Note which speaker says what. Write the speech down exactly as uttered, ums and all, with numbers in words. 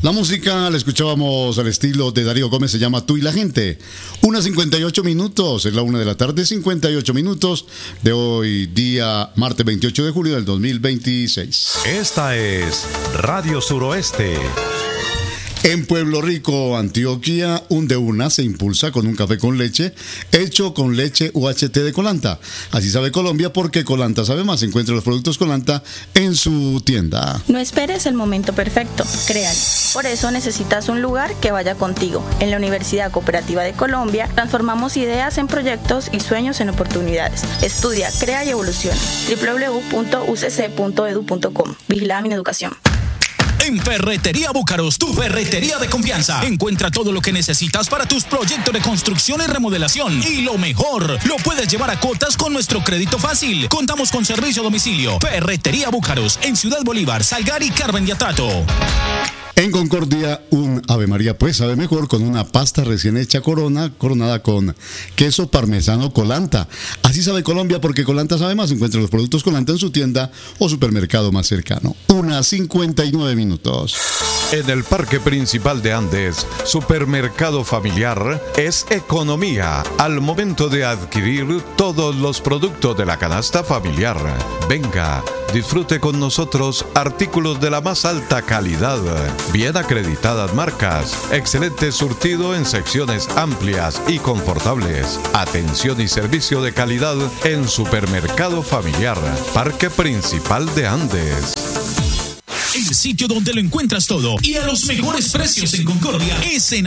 Speaker 1: La música la escuchábamos al estilo de Darío Gómez, se llama Tú y la Gente. Una cincuenta y ocho minutos, es la una de la tarde, cincuenta y ocho minutos de hoy, día martes veintiocho de julio del dos mil veintiséis.
Speaker 2: Esta es Radio Suroeste.
Speaker 1: En Pueblo Rico, Antioquia, un de una se impulsa con un café con leche hecho con leche U H T de Colanta. Así sabe Colombia, porque Colanta sabe más. Encuentra los productos Colanta en su tienda.
Speaker 3: No esperes el momento perfecto, créalo. Por eso necesitas un lugar que vaya contigo. En la Universidad Cooperativa de Colombia transformamos ideas en proyectos y sueños en oportunidades. Estudia, crea y evoluciona. doble u doble u doble u punto u c c punto e d u punto com. Vigilada Mineducación.
Speaker 4: En Ferretería Búcaros, tu ferretería de confianza. Encuentra todo lo que necesitas para tus proyectos de construcción y remodelación. Y lo mejor, lo puedes llevar a cuotas con nuestro crédito fácil. Contamos con servicio a domicilio. Ferretería Búcaros, en Ciudad Bolívar, Salgar y Carmen de Atato.
Speaker 1: En Concordia, un Ave María pues sabe mejor con una pasta recién hecha corona, coronada con queso parmesano Colanta. Así sabe Colombia, porque Colanta sabe más. Encuentra los productos Colanta en su tienda o supermercado más cercano. Una cincuenta y nueve minutos.
Speaker 2: En el Parque Principal de Andes, Supermercado Familiar es economía al momento de adquirir todos los productos de la canasta familiar. Venga, disfrute con nosotros artículos de la más alta calidad, bien acreditadas marcas, excelente surtido en secciones amplias y confortables, atención y servicio de calidad en Supermercado Familiar, Parque Principal de Andes.
Speaker 4: El sitio donde lo encuentras todo y a los mejores precios en Concordia es en